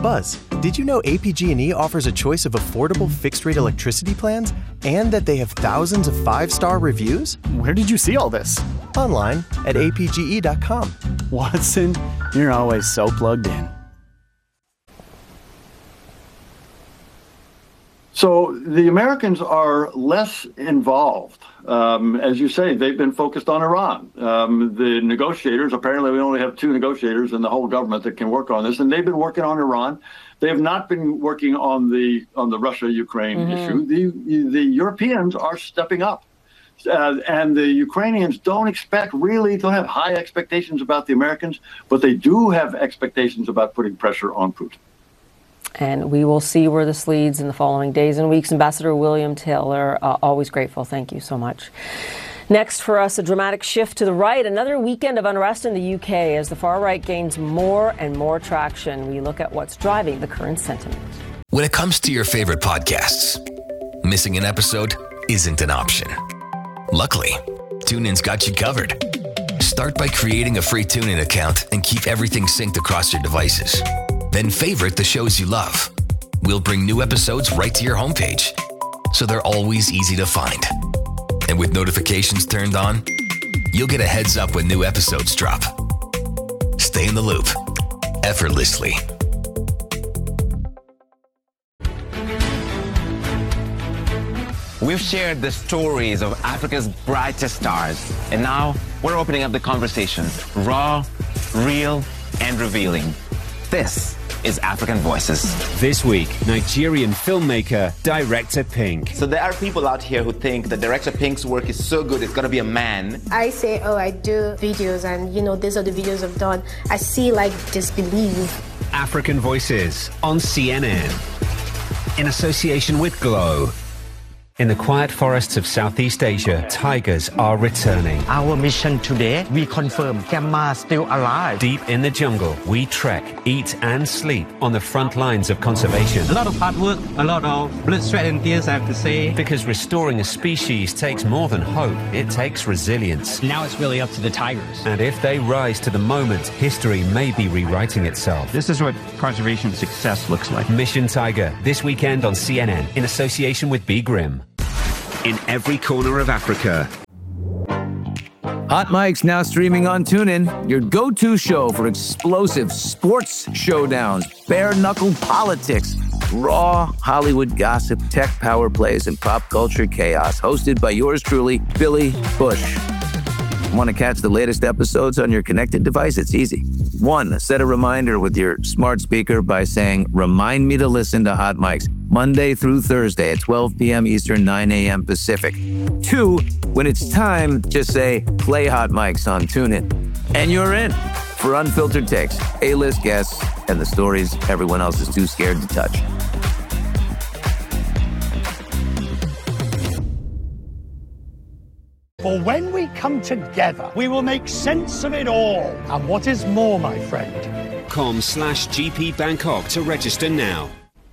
Buzz, did you know APG&E offers a choice of affordable fixed-rate electricity plans and that they have thousands of 5-star reviews? Where did you see all this? Online at apge.com. Watson, you're always so plugged in. So the Americans are less involved. As you say, they've been focused on Iran. The negotiators, apparently we only have 2 negotiators in the whole government that can work on this, and they've been working on Iran. They have not been working on the Russia-Ukraine issue. The Europeans are stepping up. And the Ukrainians don't have high expectations about the Americans, but they do have expectations about putting pressure on Putin. And we will see where this leads in the following days and weeks. Ambassador William Taylor, always grateful. Thank you so much. Next for us, a dramatic shift to the right. Another weekend of unrest in the UK as the far right gains more and more traction. We look at what's driving the current sentiment. When it comes to your favorite podcasts, missing an episode isn't an option. Luckily, TuneIn's got you covered. Start by creating a free TuneIn account and keep everything synced across your devices. Then favorite the shows you love. We'll bring new episodes right to your homepage, so they're always easy to find. And with notifications turned on, you'll get a heads up when new episodes drop. Stay in the loop, effortlessly. We've shared the stories of Africa's brightest stars, and now we're opening up the conversation, raw, real, and revealing. This is African Voices. This week, Nigerian filmmaker, Director Pink. So there are people out here who think that Director Pink's work is so good, it's gonna be a man. I say, I do videos and, these are the videos I've done. I see disbelief. African Voices on CNN. In association with Glow. In the quiet forests of Southeast Asia, tigers are returning. Our mission today, we confirm Kemma still alive. Deep in the jungle, we trek, eat and sleep on the front lines of conservation. A lot of hard work, a lot of blood, sweat and tears, I have to say. Because restoring a species takes more than hope, it takes resilience. Now it's really up to the tigers. And if they rise to the moment, history may be rewriting itself. This is what conservation success looks like. Mission Tiger, this weekend on CNN, in association with B. Grimm. In every corner of Africa. Hot Mic's now streaming on TuneIn, your go-to show for explosive sports showdowns, bare-knuckle politics, raw Hollywood gossip, tech power plays, and pop culture chaos. Hosted by yours truly, Billy Bush. Want to catch the latest episodes on your connected device? It's easy. 1, set a reminder with your smart speaker by saying, "Remind me to listen to Hot Mics Monday through Thursday at 12 p.m. Eastern, 9 a.m. Pacific." 2, when it's time, just say, "Play Hot Mics on TuneIn." And you're in for unfiltered takes, A-list guests, and the stories everyone else is too scared to touch. For when we come together, we will make sense of it all. And what is more, my friend? .com/GP Bangkok to register now.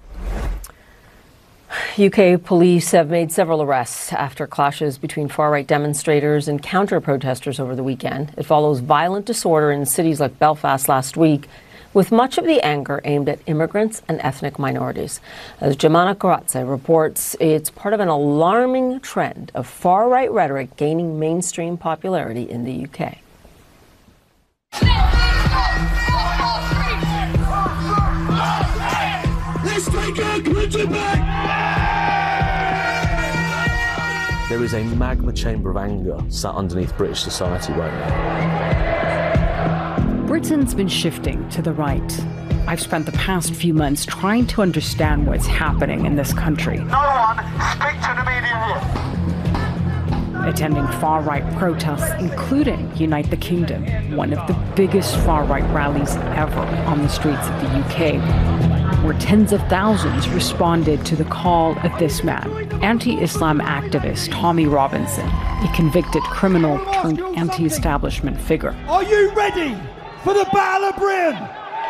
UK police have made several arrests after clashes between far-right demonstrators and counter-protesters over the weekend. It follows violent disorder in cities like Belfast last week, with much of the anger aimed at immigrants and ethnic minorities. As Jemana Karatse reports, it's part of an alarming trend of far-right rhetoric gaining mainstream popularity in the UK. Let's take our country back! There is a magma chamber of anger sat underneath British society right now. Britain's been shifting to the right. I've spent the past few months trying to understand what's happening in this country. No one speak to the media here. Attending far-right protests, including Unite the Kingdom, one of the biggest far-right rallies ever on the streets of the UK, where tens of thousands responded to the call of this man, anti-Islam activist Tommy Robinson, a convicted criminal turned anti-establishment figure. Are you ready for the Battle of Britain?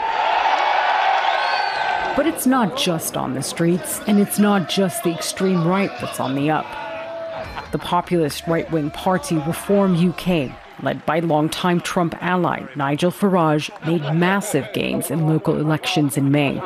But it's not just on the streets, and it's not just the extreme right that's on the up. The populist right-wing party Reform UK, led by longtime Trump ally Nigel Farage, made massive gains in local elections in May.